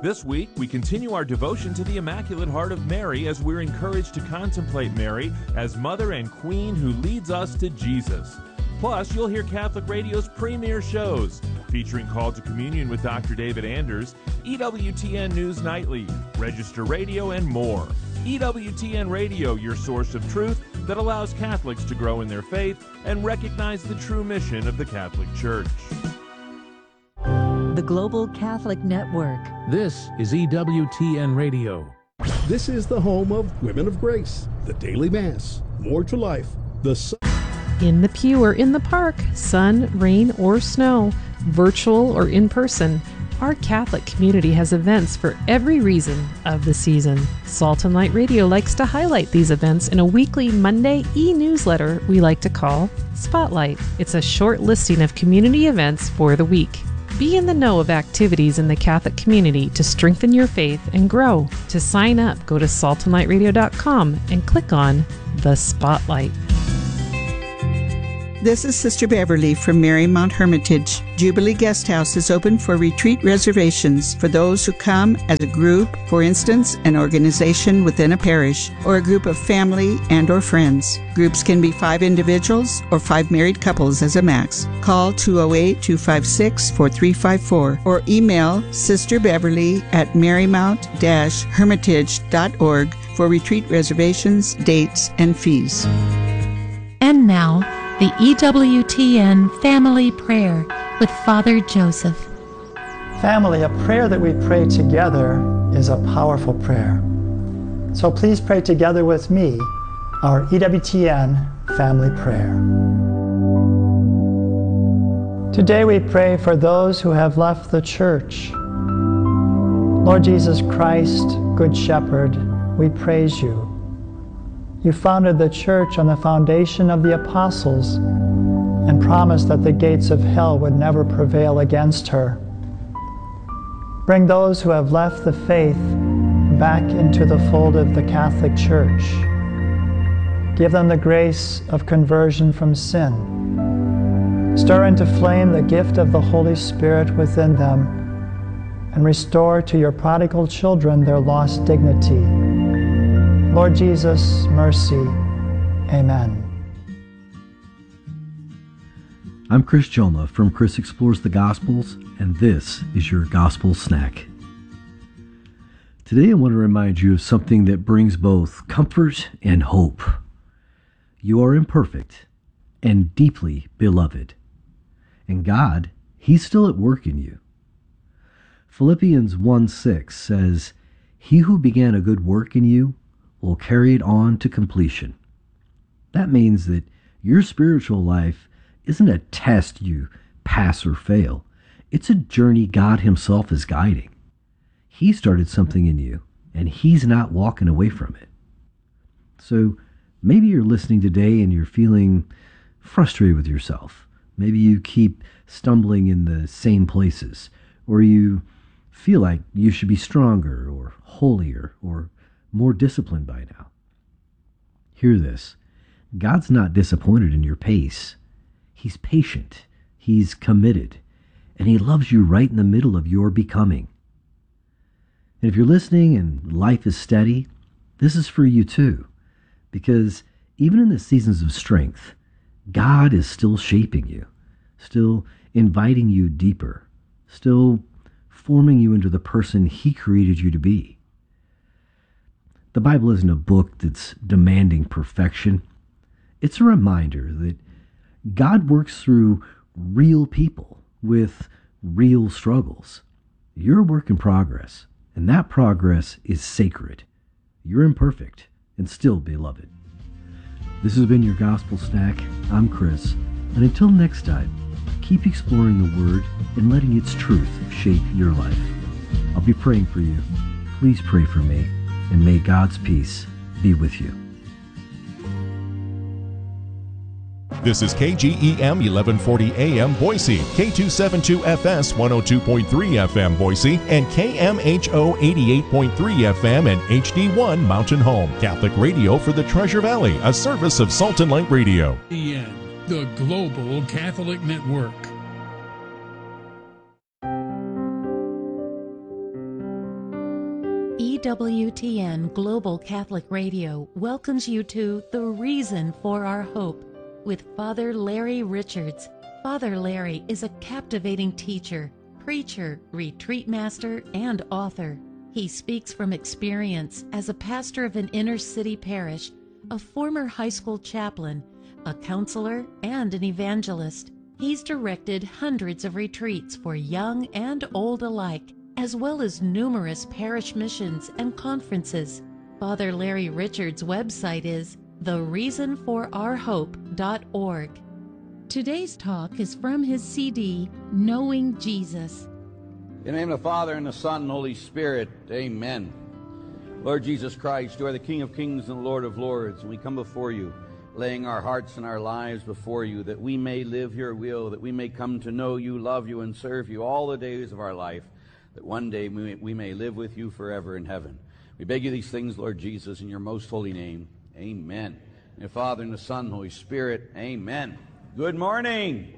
This week, we continue our devotion to the Immaculate Heart of Mary as we're encouraged to contemplate Mary as Mother and Queen who leads us to Jesus. Plus, you'll hear Catholic Radio's premier shows, featuring Call to Communion with Dr. David Anders, EWTN News Nightly, Register Radio, and more. EWTN Radio, your source of truth that allows Catholics to grow in their faith and recognize the true mission of the Catholic Church. The Global Catholic Network. This is EWTN Radio. This is the home of Women of Grace, the Daily Mass, More to Life, the in the pew or in the park, sun, rain, or snow, virtual or in person, our Catholic community has events for every reason of the season. Salt and Light Radio likes to highlight these events in a weekly Monday e-newsletter we like to call Spotlight. It's a short listing of community events for the week. Be in the know of activities in the Catholic community to strengthen your faith and grow. To sign up, go to saltandlightradio.com and click on the Spotlight. This is Sister Beverly from Marymount Hermitage. Jubilee Guest House is open for retreat reservations for those who come as a group, for instance, an organization within a parish, or a group of family and or friends. Groups can be 5 individuals or 5 married couples as a max. Call 208-256-4354 or email Sister Beverly at marymount-hermitage.org for retreat reservations, dates, and fees. And now, the EWTN Family Prayer with Father Joseph. Family, a prayer that we pray together is a powerful prayer. So please pray together with me our EWTN Family Prayer. Today we pray for those who have left the church. Lord Jesus Christ, Good Shepherd, we praise you. You founded the church on the foundation of the apostles and promised that the gates of hell would never prevail against her. Bring those who have left the faith back into the fold of the Catholic Church. Give them the grace of conversion from sin. Stir into flame the gift of the Holy Spirit within them and restore to your prodigal children their lost dignity. Lord Jesus, mercy. Amen. I'm Chris Joma from Chris Explores the Gospels, and this is your Gospel Snack. Today I want to remind you of something that brings both comfort and hope. You are imperfect and deeply beloved. And God, He's still at work in you. Philippians 1:6 says, "He who began a good work in you will carry it on to completion." That means that your spiritual life isn't a test you pass or fail. It's a journey God Himself is guiding. He started something in you, and He's not walking away from it. So maybe you're listening today and you're feeling frustrated with yourself. Maybe you keep stumbling in the same places, or you feel like you should be stronger or holier or more disciplined by now. Hear this. God's not disappointed in your pace. He's patient. He's committed. And He loves you right in the middle of your becoming. And if you're listening and life is steady, this is for you too. Because even in the seasons of strength, God is still shaping you, still inviting you deeper, still forming you into the person He created you to be. The Bible isn't a book that's demanding perfection. It's a reminder that God works through real people with real struggles. You're a work in progress, and that progress is sacred. You're imperfect and still beloved. This has been your Gospel Snack. I'm Chris, and until next time, keep exploring the Word and letting its truth shape your life. I'll be praying for you. Please pray for me. And may God's peace be with you. This is KGEM 1140 AM Boise, K272FS 102.3 FM Boise, and KMHO 88.3 FM and HD1 Mountain Home. Catholic Radio for the Treasure Valley, a service of Salt and Light Radio. The Global Catholic Network. EWTN Global Catholic Radio welcomes you to The Reason for Our Hope with Father Larry Richards. Father Larry is a captivating teacher, preacher, retreat master, and author. He speaks from experience as a pastor of an inner-city parish, a former high school chaplain, a counselor, and an evangelist. He's directed hundreds of retreats for young and old alike, as well as numerous parish missions and conferences. Father Larry Richards' website is thereasonforourhope.org. Today's talk is from his CD, Knowing Jesus. In the name of the Father, and the Son, and the Holy Spirit, amen. Lord Jesus Christ, you are the King of kings and Lord of lords, and we come before you, laying our hearts and our lives before you, that we may live your will, that we may come to know you, love you, and serve you all the days of our life, that one day we may live with you forever in heaven. We beg you these things, Lord Jesus, in your most holy name. Amen. In the Father, and the Son, and the Holy Spirit. Amen. Good morning.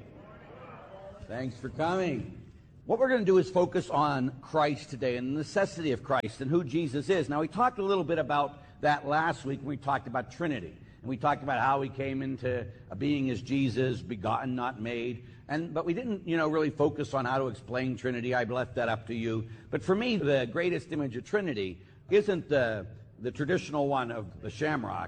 Thanks for coming. What we're going to do is focus on Christ today and the necessity of Christ and who Jesus is. Now, we talked a little bit about that last week when we talked about Trinity. And we talked about how he came into being as Jesus, begotten, not made. But we didn't, really focus on how to explain Trinity. I left that up to you. But for me, the greatest image of Trinity isn't the traditional one of the shamrock,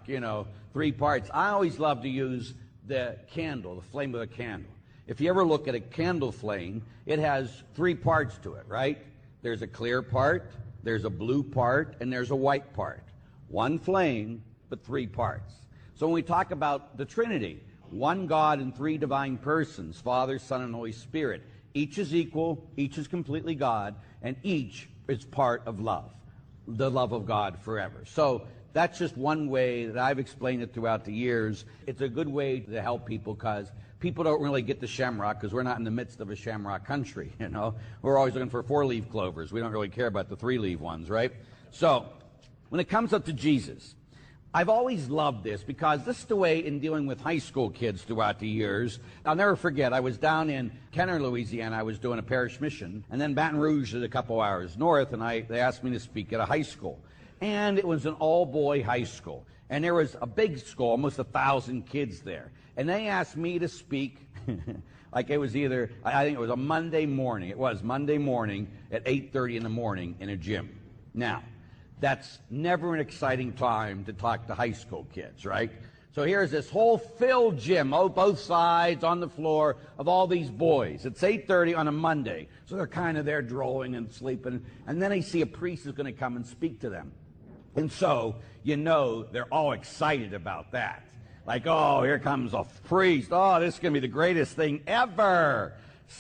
3 parts. I always love to use the candle, the flame of a candle. If you ever look at a candle flame, it has 3 parts to it, right? There's a clear part, there's a blue part, and there's a white part. 1 flame, but 3 parts. So when we talk about the Trinity, 1 God in 3 divine persons, Father, Son, and Holy Spirit. Each is equal, each is completely God, and each is part of love, the love of God forever. So that's just one way that I've explained it throughout the years. It's a good way to help people because people don't really get the shamrock because we're not in the midst of a shamrock country, We're always looking for 4-leaf clovers. We don't really care about the 3-leaf ones, right? So when it comes up to Jesus, I've always loved this because this is the way in dealing with high school kids throughout the years. I'll never forget, I was down in Kenner, Louisiana. I was doing a parish mission. And then Baton Rouge is a couple hours north, and they asked me to speak at a high school. And it was an all-boy high school. And there was a big school, almost 1,000 kids there. And they asked me to speak, like it was I think it was a Monday morning. It was Monday morning at 8:30 in the morning in a gym. Now, that's never an exciting time to talk to high school kids, right? So here's this whole filled gym, both sides on the floor of all these boys. It's 8:30 on a Monday, so they're kind of there drooling and sleeping. And then they see a priest is going to come and speak to them. And so, they're all excited about that. Like, oh, here comes a priest. Oh, this is going to be the greatest thing ever.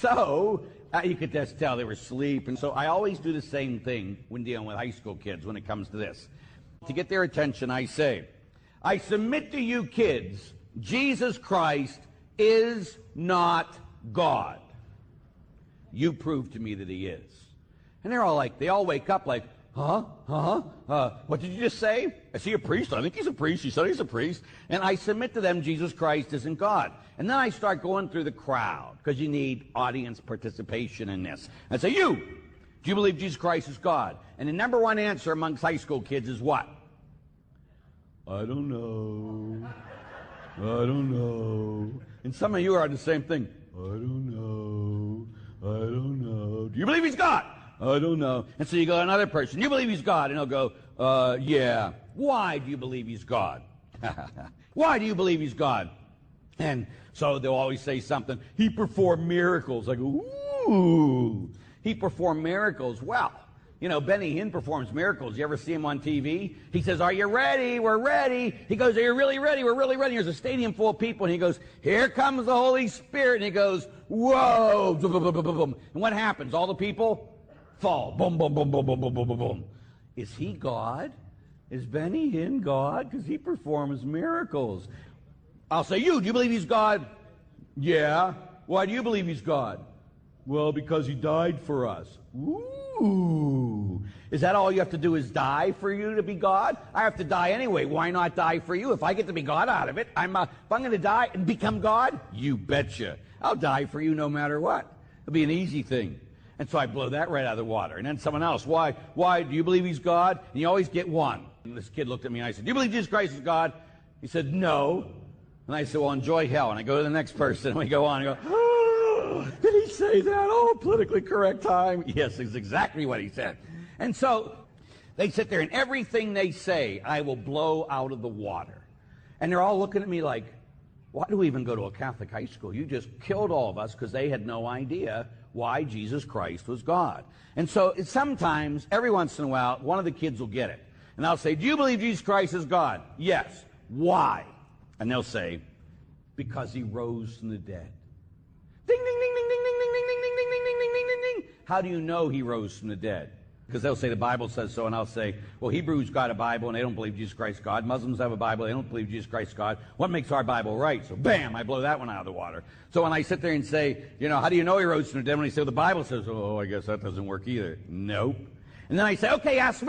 So you could just tell they were asleep. And so I always do the same thing when dealing with high school kids when it comes to this. To get their attention, I say, I submit to you kids, Jesus Christ is not God. You prove to me that he is. And they're all they all wake up like, what did you just say? Is he a priest? I think he's a priest. He said he's a priest. And I submit to them Jesus Christ isn't God. And then I start going through the crowd because you need audience participation in this. I say, do you believe Jesus Christ is God? And the number 1 answer amongst high school kids is what? I don't know. I don't know. And some of you are the same thing. I don't know. I don't know. Do you believe he's God? I don't know. And so you go to another person, you believe he's God? And he'll go, yeah. Why do you believe he's God? Why do you believe he's God? And so they'll always say something, he performed miracles. I go, ooh, he performed miracles. Well, Benny Hinn performs miracles. You ever see him on TV? He says, are you ready? We're ready. He goes, are you really ready? We're really ready. There's a stadium full of people. And he goes, here comes the Holy Spirit. And he goes, whoa. And what happens? All the people fall. Boom, boom, boom, boom, boom, boom, boom, boom, boom. Is he God? Is Benny Hinn God? Because he performs miracles. I'll say, do you believe he's God? Yeah. Why do you believe he's God? Well, because he died for us. Ooh. Is that all you have to do is die for you to be God? I have to die anyway. Why not die for you? If I get to be God out of it, if I'm going to die and become God, you betcha. I'll die for you no matter what. It'll be an easy thing. And so I blow that right out of the water. And then someone else, why do you believe he's God? And you always get one. And this kid looked at me and I said, do you believe Jesus Christ is God? He said, no. And I said, well, enjoy hell. And I go to the next person and we go on and go, oh, did he say that? Oh, politically correct time. Yes, it's exactly what he said. And so they sit there and everything they say, I will blow out of the water. And they're all looking at me like, why do we even go to a Catholic high school? You just killed all of us because they had no idea why Jesus Christ was God. And so sometimes, every once in a while, one of the kids will get it. And I'll say, do you believe Jesus Christ is God? Yes. Why? And they'll say, because he rose from the dead. Ding, ding, ding, ding, ding, ding, ding, ding, ding, ding, ding, ding, ding, ding, ding, ding. How do you know he rose from the dead? Because they'll say the Bible says so, and I'll say, well, Hebrews got a Bible, and they don't believe Jesus Christ is God. Muslims have a Bible, they don't believe Jesus Christ is God. What makes our Bible right? So, bam, I blow that one out of the water. So when I sit there and say, how do you know he rose from the dead? When they say, well, the Bible says, oh, I guess that doesn't work either. Nope. And then I say, okay, ask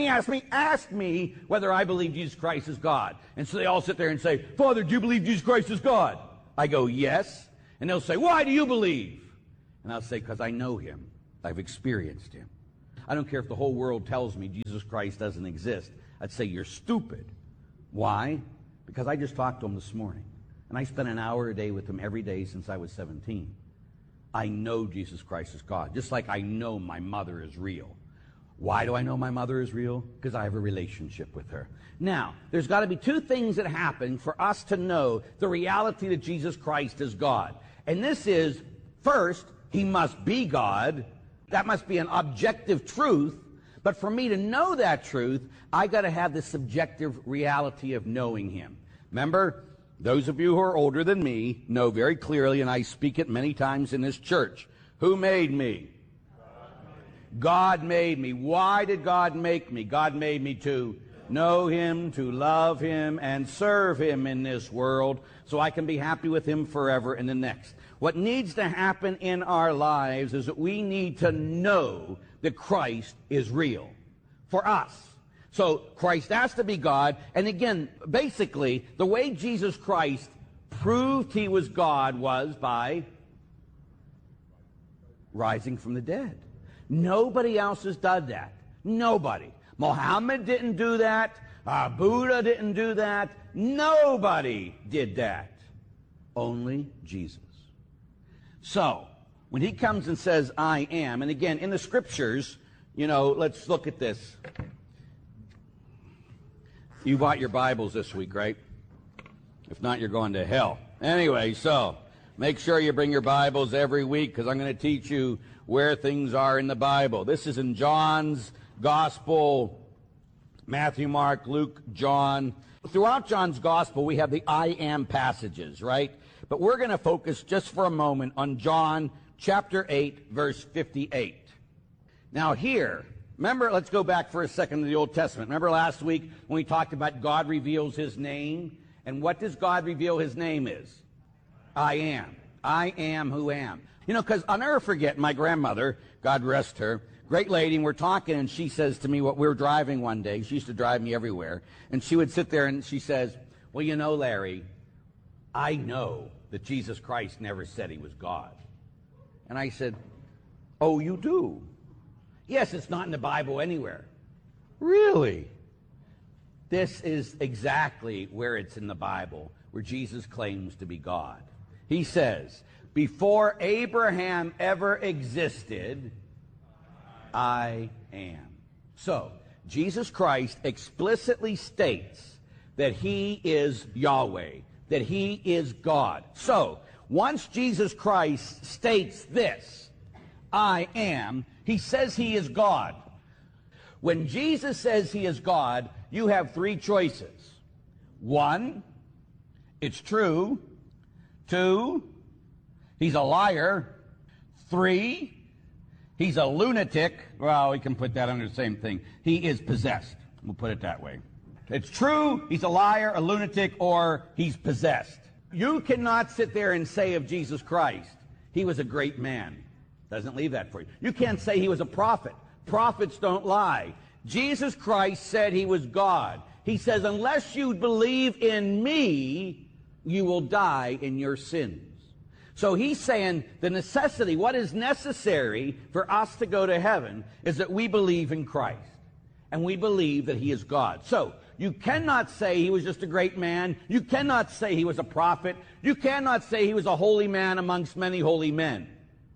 me whether I believe Jesus Christ is God. And so they all sit there and say, Father, do you believe Jesus Christ is God? I go, yes. And they'll say, why do you believe? And I'll say, because I know him. I've experienced him. I don't care if the whole world tells me Jesus Christ doesn't exist. I'd say, you're stupid. Why? Because I just talked to him this morning. And I spent an hour a day with him every day since I was 17. I know Jesus Christ is God, just like I know my mother is real. Why do I know my mother is real? Because I have a relationship with her. Now, there's got to be two things that happen for us to know the reality that Jesus Christ is God. And this is, first, he must be God. That must be an objective truth. But for me to know that truth, I got to have the subjective reality of knowing him. Remember, those of you who are older than me know very clearly, and I speak it many times in this church, who made me? God made me. Why did God make me? God made me to know him, to love him, and serve him in this world so I can be happy with him forever in the next. What needs to happen in our lives is that we need to know that Christ is real for us. So Christ has to be God. And again, basically, the way Jesus Christ proved he was God was by rising from the dead. Nobody else has done that. Nobody. Muhammad didn't do that. Buddha didn't do that. Nobody did that. Only Jesus. So, when he comes and says, I am, and again, in the scriptures, let's look at this. You bought your Bibles this week, right? If not, you're going to hell. Anyway, so, make sure you bring your Bibles every week, because I'm going to teach you where things are in the Bible. This is in John's Gospel, Matthew, Mark, Luke, John. Throughout John's Gospel, we have the I am passages, right? But we're going to focus just for a moment on John chapter 8, verse 58. Now here, remember, let's go back for a second to the Old Testament. Remember last week when we talked about God reveals his name? And what does God reveal his name is? I am. I am who am. Because I'll never forget my grandmother, God rest her, great lady, and we're talking, and she says to me, we were driving one day. She used to drive me everywhere. And she would sit there and she says, well, Larry, I know that Jesus Christ never said he was God. And I said, oh, you do? Yes, it's not in the Bible anywhere. Really? This is exactly where it's in the Bible, where Jesus claims to be God. He says, before Abraham ever existed, I am. So, Jesus Christ explicitly states that he is Yahweh, that he is God. So, once Jesus Christ states this, I am, he says he is God. When Jesus says he is God, you have three choices. One, it's true. Two, he's a liar. Three, he's a lunatic. Well, we can put that under the same thing. He is possessed. We'll put it that way. It's true, he's a liar, a lunatic, or he's possessed. You cannot sit there and say of Jesus Christ, he was a great man. Doesn't leave that for you. You can't say he was a prophet. Prophets don't lie. Jesus Christ said he was God. He says, unless you believe in me, you will die in your sins. So he's saying the necessity, what is necessary for us to go to heaven is that we believe in Christ. And we believe that he is God. So you cannot say he was just a great man. You cannot say he was a prophet. You cannot say he was a holy man amongst many holy men.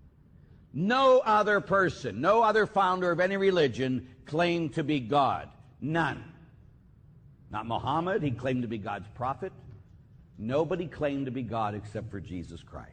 No other person, no other founder of any religion claimed to be God. None. Not Muhammad, he claimed to be God's prophet. Nobody claimed to be God except for Jesus Christ.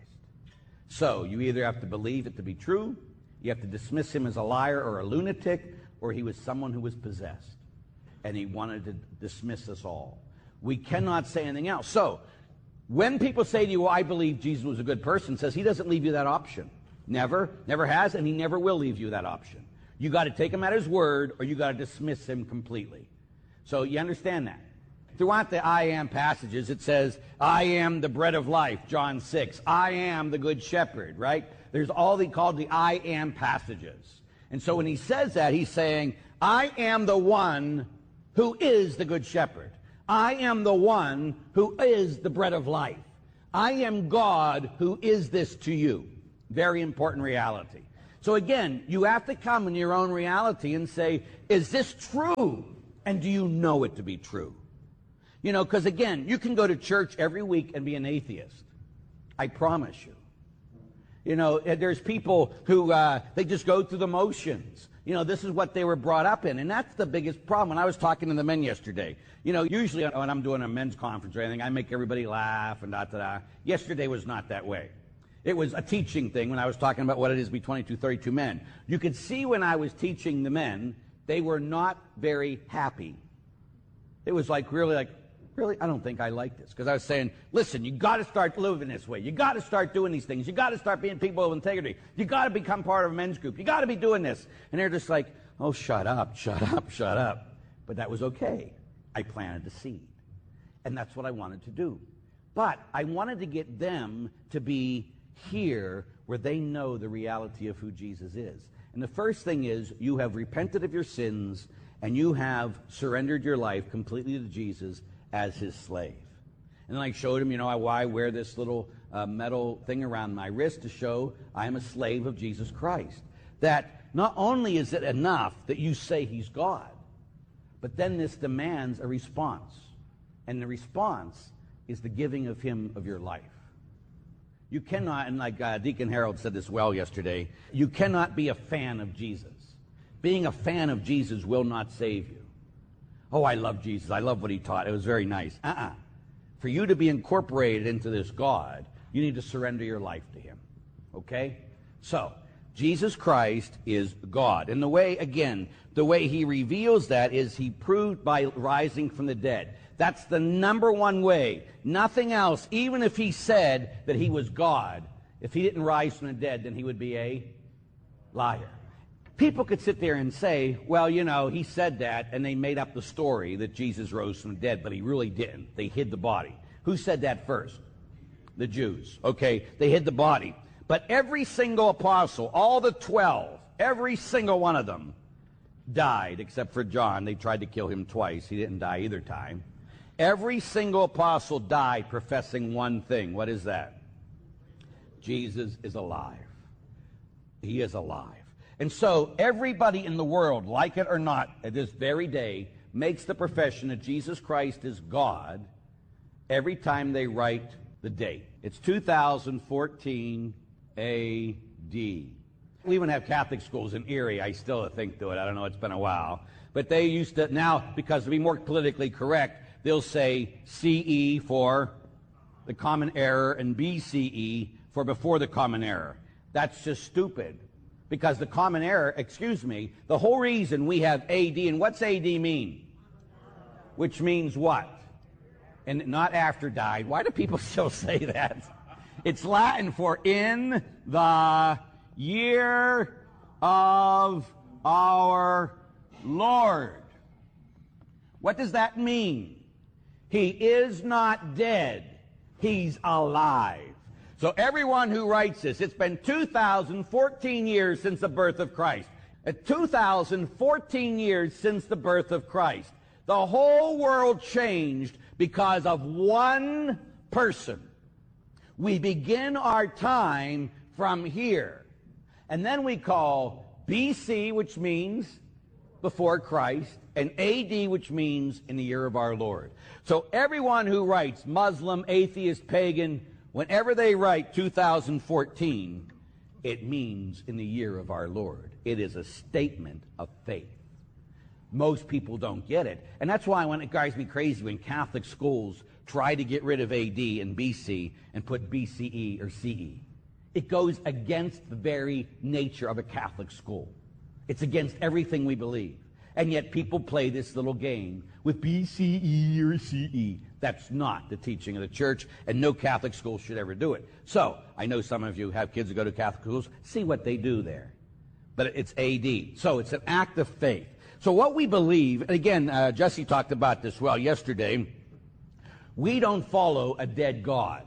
So you either have to believe it to be true, you have to dismiss him as a liar or a lunatic, or he was someone who was possessed. And he wanted to dismiss us all. We cannot say anything else. So when people say to you, well, I believe Jesus was a good person, says he doesn't leave you that option. Never has, and he never will leave you that option. You got to take him at his word, or you got to dismiss him completely. So you understand that. Throughout the I am passages, it says, I am the bread of life, John 6. I am the good shepherd, right? There's all called the I am passages. And so when he says that, he's saying, I am the one who is the good shepherd. I am the one who is the bread of life. I am God who is this to you. Very important reality. So again, you have to come in your own reality and say, is this true? And do you know it to be true? You know, because again, you can go to church every week and be an atheist. I promise you. You know, there's people who, they just go through the motions. You know, this is what they were brought up in. And that's the biggest problem. When I was talking to the men yesterday, you know, usually when I'm doing a men's conference or anything, I make everybody laugh and da-da-da. Yesterday was not that way. It was a teaching thing when I was talking about what it is to be 22, 32 men. You could see when I was teaching the men, they were not very happy. It was like, really, I don't think I like this. Because I was saying, listen, you got to start living this way. You got to start doing these things. You got to start being people of integrity. You got to become part of a men's group. You got to be doing this. And they're just like, oh, shut up, shut up, shut up. But that was okay. I planted the seed. And that's what I wanted to do. But I wanted to get them to be here where they know the reality of who Jesus is. And the first thing is, you have repented of your sins and you have surrendered your life completely to Jesus as his slave. And then I showed him, you know, why I wear this little metal thing around my wrist to show I am a slave of Jesus Christ. That not only is it enough that you say he's God, but then this demands a response. And the response is the giving of him of your life. You cannot, and like Deacon Harold said this well yesterday, you cannot be a fan of Jesus. Being a fan of Jesus will not save you. Oh, I love Jesus. I love what he taught. It was very nice. For you to be incorporated into this God, you need to surrender your life to him. Okay? So, Jesus Christ is God. And the way, again, the way he reveals that is he proved by rising from the dead. That's the number one way. Nothing else. Even if he said that he was God, if he didn't rise from the dead, then he would be a liar. People could sit there and say, well, you know, he said that, and they made up the story that Jesus rose from the dead, but he really didn't. They hid the body. Who said that first? The Jews. Okay, they hid the body. But every single apostle, all the 12, every single one of them died, except for John. They tried to kill him twice. He didn't die either time. Every single apostle died professing one thing. What is that? Jesus is alive. He is alive. And so everybody in the world, like it or not, at this very day, makes the profession that Jesus Christ is God every time they write the date. It's 2014 A.D. We even have Catholic schools in Erie. I still think do it. I don't know. It's been a while. But they used to, now, because to be more politically correct, they'll say CE for the Common Era and BCE for before the Common Era. That's just stupid. Because the Common Era, the whole reason we have AD, and what's AD mean? Which means what? And not after died. Why do people still say that? It's Latin for in the year of our Lord. What does that mean? He is not dead. He's alive. So everyone who writes this, it's been 2014 years since the birth of Christ. 2014 years since the birth of Christ. The whole world changed because of one person. We begin our time from here. And then we call BC, which means before Christ, and AD, which means in the year of our Lord. So everyone who writes, Muslim, atheist, pagan, whenever they write 2014, it means in the year of our Lord. It is a statement of faith. Most people don't get it. And that's why when it drives me crazy when Catholic schools try to get rid of AD and BC and put BCE or CE. It goes against the very nature of a Catholic school. It's against everything we believe. And yet people play this little game with BCE or CE. That's not the teaching of the church, and no Catholic school should ever do it. So, I know some of you have kids who go to Catholic schools. See what they do there. But it's AD. So it's an act of faith. So what we believe, and again, Jesse talked about this well yesterday, we don't follow a dead God.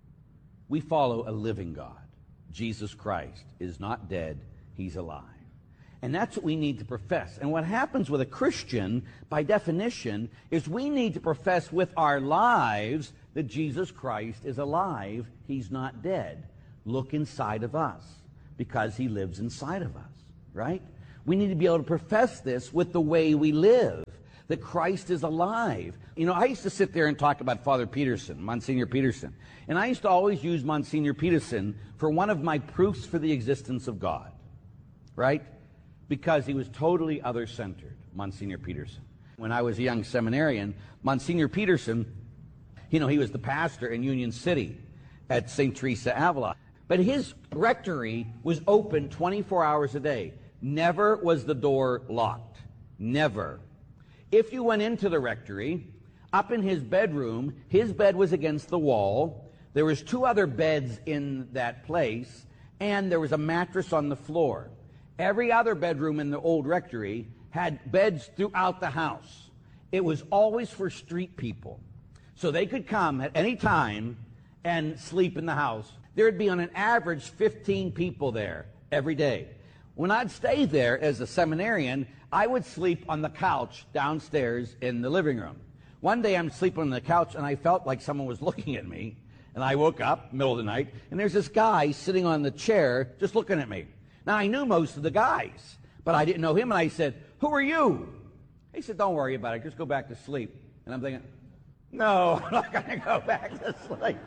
We follow a living God. Jesus Christ is not dead. He's alive. And that's what we need to profess. And what happens with a Christian, by definition, is we need to profess with our lives that Jesus Christ is alive. He's not dead. Look inside of us, because he lives inside of us, right? We need to be able to profess this with the way we live, that Christ is alive. You know, I used to sit there and talk about Father Peterson, Monsignor Peterson. And I used to always use Monsignor Peterson for one of my proofs for the existence of God, right? Because he was totally other-centered, Monsignor Peterson. When I was a young seminarian, Monsignor Peterson, you know, he was the pastor in Union City at St. Teresa Avila. But his rectory was open 24 hours a day. Never was the door locked. Never. If you went into the rectory, up in his bedroom, his bed was against the wall. There was 2 other beds in that place, and there was a mattress on the floor. Every other bedroom in the old rectory had beds throughout the house. It was always for street people. So they could come at any time and sleep in the house. There would be on an average 15 people there every day. When I'd stay there as a seminarian, I would sleep on the couch downstairs in the living room. One day I'm sleeping on the couch and I felt like someone was looking at me. And I woke up, middle of the night, and there's this guy sitting on the chair just looking at me. Now, I knew most of the guys, but I didn't know him, and I said, "Who are you?" He said, "Don't worry about it, just go back to sleep." And I'm thinking, no, I'm not going to go back to sleep.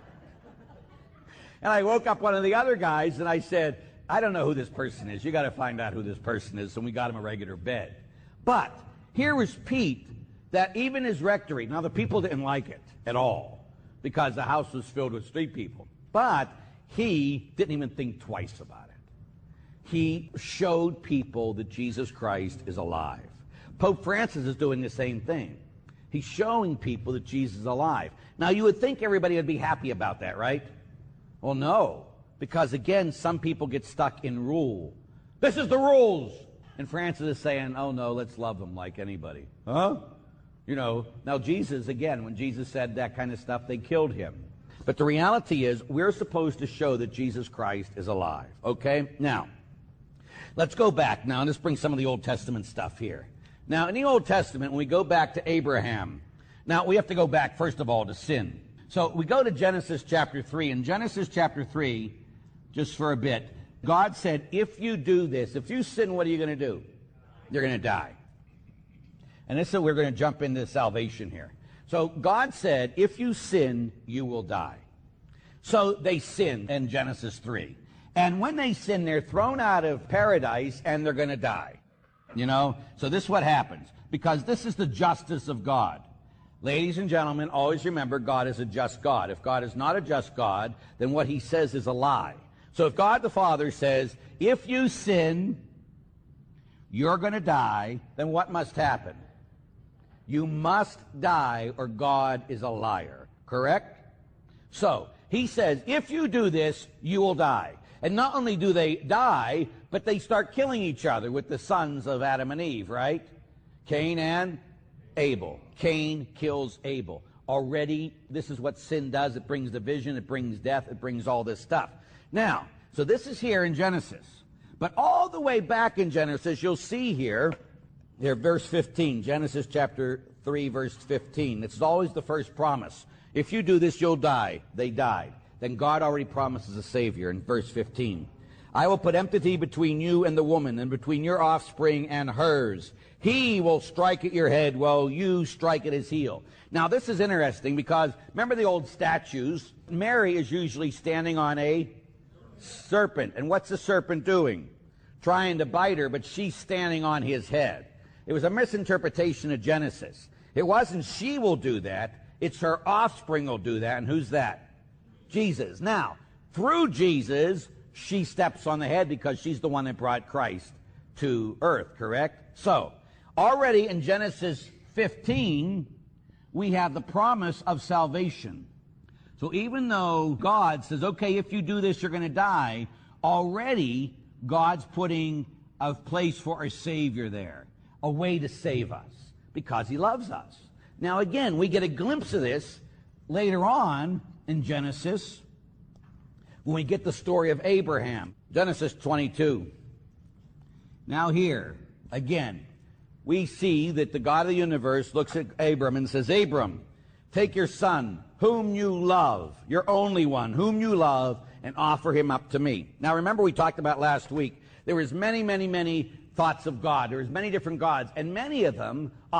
And I woke up one of the other guys, and I said, "I don't know who this person is. You got to find out who this person is." And we got him a regular bed. But here was Pete, that even his rectory, now the people didn't like it at all, because the house was filled with street people. But he didn't even think twice about it. He showed people that Jesus Christ is alive. Pope Francis is doing the same thing. He's showing people that Jesus is alive. Now, you would think everybody would be happy about that, right? Well, no. Because, again, some people get stuck in rule. This is the rules. And Francis is saying, oh, no, let's love them like anybody. Huh? You know, now Jesus, again, when Jesus said that kind of stuff, they killed him. But the reality is, we're supposed to show that Jesus Christ is alive. Okay? Now, let's go back now, and let's bring some of the Old Testament stuff here. Now, in the Old Testament, when we go back to Abraham, now we have to go back, first of all, to sin. So we go to Genesis chapter 3. In Genesis chapter 3, just for a bit, God said, if you do this, if you sin, what are you going to do? You're going to die. And this is, we're going to jump into salvation here. So God said, if you sin, you will die. So they sinned in Genesis 3. And when they sin, they're thrown out of paradise and they're going to die. You know? So this is what happens. Because this is the justice of God. Ladies and gentlemen, always remember God is a just God. If God is not a just God, then what he says is a lie. So if God the Father says, if you sin, you're going to die, then what must happen? You must die or God is a liar. Correct? So he says, if you do this, you will die. And not only do they die, but they start killing each other with the sons of Adam and Eve, right? Cain and Abel. Cain kills Abel. Already, this is what sin does. It brings division, it brings death, it brings all this stuff. Now, so this is here in Genesis. But all the way back in Genesis, you'll see here, verse 15, Genesis chapter 3, verse 15. This is always the first promise. If you do this, you'll die. They died. then God already promises a Savior in verse 15. I will put enmity between you and the woman, and between your offspring and hers. He will strike at your head, while you strike at his heel. Now, this is interesting because, remember the old statues? Mary is usually standing on a serpent. And what's the serpent doing? Trying to bite her, but she's standing on his head. It was a misinterpretation of Genesis. It wasn't she will do that. It's her offspring will do that. And who's that? Jesus. Now, through Jesus, she steps on the head because she's the one that brought Christ to earth, correct? So, already in Genesis 15, we have the promise of salvation. So even though God says, okay, if you do this, you're going to die, already God's putting a place for a Savior there, a way to save us, because he loves us. Now again, we get a glimpse of this later on in Genesis, when we get the story of Abraham. Genesis 22. Now here, again, we see that the God of the universe looks at Abram and says, Abram, take your son, whom you love, your only one, whom you love, and offer him up to me. Now remember, we talked about last week, there was many thoughts of God. There was many different gods, and many of them